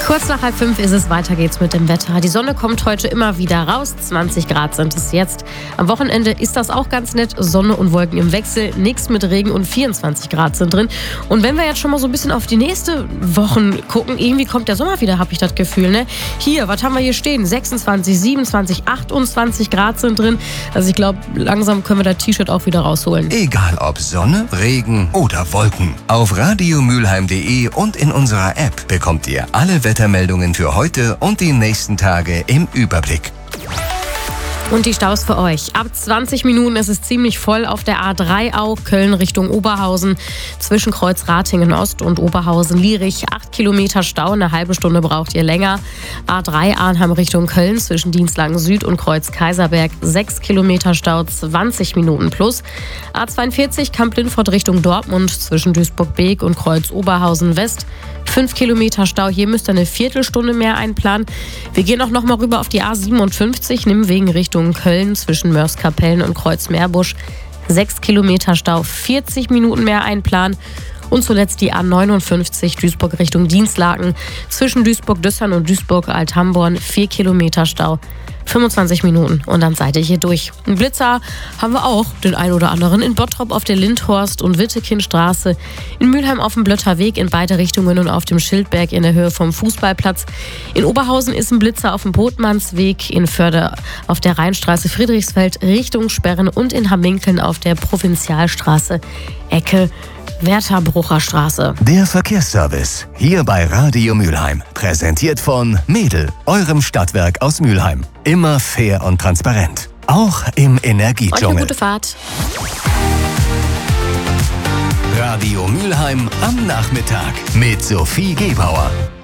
Kurz nach 4:30 ist es, weiter geht's mit dem Wetter. Die Sonne kommt heute immer wieder raus, 20 Grad sind es jetzt. Am Wochenende ist das auch ganz nett, Sonne und Wolken im Wechsel, nichts mit Regen und 24 Grad sind drin. Und wenn wir jetzt schon mal so ein bisschen auf die nächste Wochen gucken, irgendwie kommt der Sommer wieder, habe ich das Gefühl, ne? Hier, was haben wir hier stehen? 26, 27, 28 Grad sind drin. Also ich glaube, langsam können wir das T-Shirt auch wieder rausholen. Egal ob Sonne, Regen oder Wolken. Auf radiomülheim.de und in unserer App bekommt ihr alle Wettermeldungen für heute und die nächsten Tage im Überblick. Und die Staus für euch. Ab 20 Minuten ist es ziemlich voll auf der A3 auch, Köln Richtung Oberhausen. Zwischen Kreuz Ratingen Ost und Oberhausen-Lierich 8 Kilometer Stau, eine halbe Stunde braucht ihr länger. A3 Arnhem Richtung Köln zwischen Dienstlaken Süd und Kreuz Kaiserberg 6 Kilometer Stau, 20 Minuten plus. A42 Kamp-Lindfort Richtung Dortmund zwischen Duisburg-Beek und Kreuz Oberhausen West 5 Kilometer Stau, hier müsst ihr eine Viertelstunde mehr einplanen. Wir gehen auch noch mal rüber auf die A57, Nimwegen Richtung Köln zwischen Mörs-Kapellen und Kreuz-Meerbusch. 6 Kilometer Stau, 40 Minuten mehr einplanen. Und zuletzt die A59 Duisburg Richtung Dienstlaken zwischen Duisburg-Düssern und Duisburg-Althamborn. 4 Kilometer Stau, 25 Minuten und dann seid ihr hier durch. Einen Blitzer haben wir auch, den ein oder anderen, in Bottrop auf der Lindhorst- und Wittekindstraße, in Mülheim auf dem Blötter Weg in beide Richtungen und auf dem Schildberg in der Höhe vom Fußballplatz. In Oberhausen ist ein Blitzer auf dem Botmannsweg, in Förde auf der Rheinstraße Friedrichsfeld Richtung Sperren und in Hamminkeln auf der Provinzialstraße Ecke Wertherbrucher Straße. Der Verkehrsservice hier bei Radio Mülheim. Präsentiert von Mädel, eurem Stadtwerk aus Mülheim. Immer fair und transparent. Auch im Euch eine Energiedschungel. gute Fahrt. Radio Mülheim am Nachmittag mit Sophie Gebauer.